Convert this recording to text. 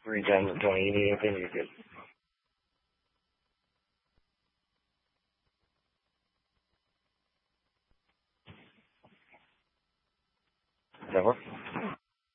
3 times the 20. You need anything, you're good. Does that work?